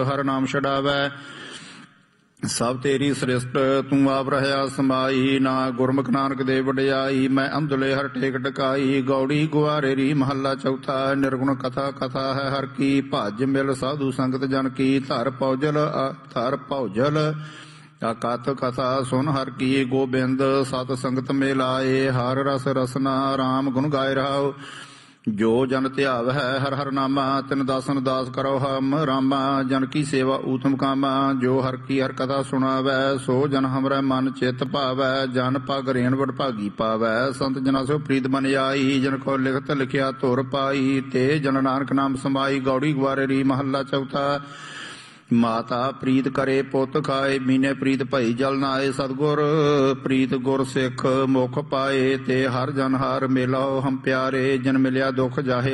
ਹਰ ਨਾਮ ਛਡਾਵੈ। ਸਭ ਤੇਰੀ ਸ੍ਰਿਸ਼ਟ ਤੂੰ ਆਪ ਰਹਿਆ ਸਮਾਈ, ਨਾ ਗੁਰਮੁਖ ਨਾਨਕ ਦੇ ਵਡਿਆਈ। ਮੈਂ ਅੰਧਲੇ ਹਰ ਟੇਕ ਟਕਾਈ, ਗੌੜੀ ਗੁਆਰੇ ਰੀ ਮਹੱਲਾ ਚੌਥਾ। ਨਿਰਗੁਣ ਕਥਾ ਕਥਾ ਹੈ ਹਰ ਕੀ, ਭਜ ਮਿਲ ਸਾਧੂ ਸੰਗਤ ਜਨ ਕੀ। ਧਰ ਭੌਜਲ ਅਕਥ ਕਥਾ ਸੁਨ ਹਰ ਕੀ, ਗੋਬਿੰਦ ਸਤ ਸੰਗਤ ਮਿਲਾਏ। ਹਰ ਰਸ ਰਸਨਾ ਰਾਮ ਗੁਣ ਗਾਏ ਰਹਾਉ, ਜੋ ਜਨ ਧਿਆਵ ਹੈ ਹਰ ਹਰ ਨਾਮਾ। ਤਿਨ ਦਾਸਨ ਦਾਸ ਕਰੋ ਹਮ ਰਾਮਾ, ਜਨ ਕੀ ਸੇਵਾ ਊਤਮ ਕਾਮਾ। ਜੋ ਹਰ ਕੀ ਹਰ ਕਥਾ ਸੁਣਾਵੈ, ਸੋ ਜਨ ਹਮਰੇ ਮਨ ਚਿਤ ਭਾਵੈ। ਜਨ ਪਗ ਰੇਣ ਵਡਭਾਗੀ ਪਾਵੈ, ਸੰਤ ਜਨਾ ਸੋ ਪ੍ਰੀਤ ਬਨ ਆਈ। ਜਨ ਕੋ ਲਿਖਤ ਲਿਖਿਆ ਧੁਰ ਪਾਈ, ਤੇ ਜਨ ਨਾਨਕ ਨਾਮ ਸਮਾਈ। ਗੌੜੀ ਗੁਆਰੇ ਰੀ ਮਹੱਲਾ ਚੌਥਾ। ਮਾਤਾ ਪ੍ਰੀਤ ਕਰੇ ਪੁੱਤ ਖਾਏ, ਮੀਨੇ ਪ੍ਰੀਤ ਭਈ ਜਲ ਨਾਏ। ਸਤਿਗੁਰ ਪ੍ਰੀਤ ਗੁਰ ਸਿੱਖ ਮੁਖ ਪਾਏ, ਤੇ ਹਰ ਜਨ ਹਰ ਮਿਲਾਓ ਹਮ ਪਿਆਰੇ। ਜਨ ਮਿਲਿਆ ਦੁਖ ਜਾਹੇ